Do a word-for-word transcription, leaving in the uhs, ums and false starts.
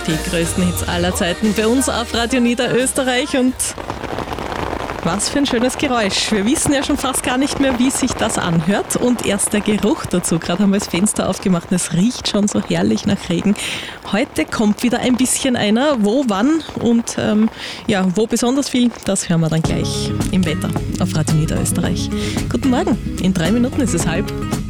Die größten Hits aller Zeiten bei uns auf Radio Niederösterreich. Und was für ein schönes Geräusch. Wir wissen ja schon fast gar nicht mehr, wie sich das anhört. Und erst der Geruch dazu. Gerade haben wir das Fenster aufgemacht und es riecht schon so herrlich nach Regen. Heute kommt wieder ein bisschen einer. Wo, wann und ähm, ja, wo besonders viel, das hören wir dann gleich im Wetter auf Radio Niederösterreich. Guten Morgen. In drei Minuten ist es halb.